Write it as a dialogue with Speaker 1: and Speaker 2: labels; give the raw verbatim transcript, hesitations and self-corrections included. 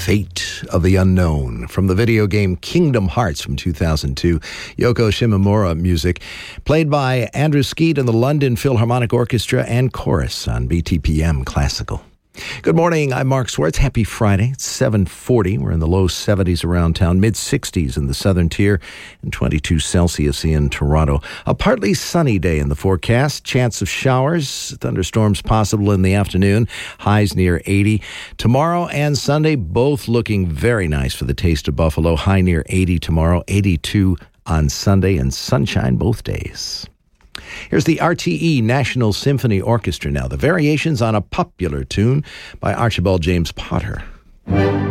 Speaker 1: Fate of the Unknown from the video game Kingdom Hearts from two thousand two. Yoko Shimomura music, played by Andrew Skeet and the London Philharmonic Orchestra and Chorus on B T P M Classical. Good morning, I'm Mark Swartz. Happy Friday. It's seven forty. We're in the low seventies around town, mid-sixties in the southern tier, and twenty-two Celsius in Toronto. A partly sunny day in the forecast. Chance of showers, thunderstorms possible in the afternoon. Highs near eighty. Tomorrow and Sunday, both looking very nice for the taste of Buffalo. High near eighty tomorrow, eighty-two on Sunday, and sunshine both days. Here's the R T E National Symphony Orchestra now. The variations on a popular tune by Archibald James Potter.